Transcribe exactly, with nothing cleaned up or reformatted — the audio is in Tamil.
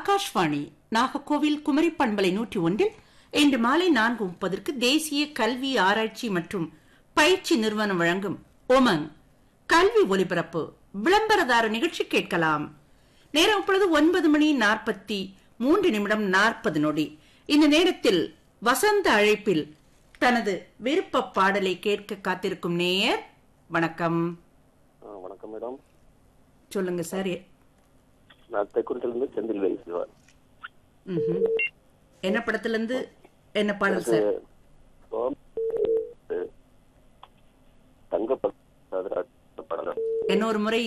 ஆகாஷ்வாணி நாகர்கோவில் குமரி பண்பலை நூற்றி ஒன்றில் இன்று மாலை நான்கு முப்பதற்கு தேசிய கல்வி ஆராய்ச்சி மற்றும் பயிற்சி நிறுவனம் வழங்கும் உமங் கல்வி ஒலிபரப்பு விளம்பரதார நிகழ்ச்சி கேட்கலாம். நேரம் இப்பொழுது ஒன்பது மணி நாற்பத்தி மூன்று நிமிடம் நாற்பது நொடி. இந்த நேரத்தில் வசந்த அழைப்பில் தனது விருப்ப பாடலை கேட்க காத்திருக்கும் நேயர். வணக்கம். வணக்கம் மேடம். சொல்லுங்க சார். நான் தெக்குறிச்சிலிருந்து செந்தில் வேல் சிவார். என்ன படத்துல இருந்து என்ன பாடல் சார்? தங்க என்ன ஒரு முறை